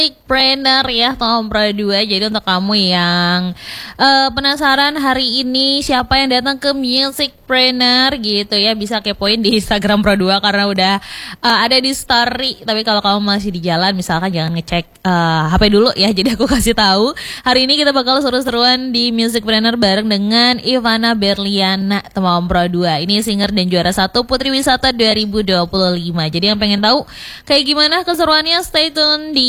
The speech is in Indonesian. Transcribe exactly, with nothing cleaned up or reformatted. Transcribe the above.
Musicpreneur ya Tom Pro dua. Jadi untuk kamu yang uh, penasaran hari ini siapa yang datang ke Musicpreneur gitu ya, bisa kepoin di Instagram Pro dua karena udah uh, ada di story. Tapi kalau kamu masih di jalan misalkan jangan ngecek uh, H P dulu ya. Jadi aku kasih tahu hari ini kita bakal seru-seruan di Musicpreneur bareng dengan Ivana Berliana Tom Pro dua. Ini singer dan juara satu Putri Wisata dua ribu dua puluh lima. Jadi yang pengen tahu kayak gimana keseruannya, stay tune di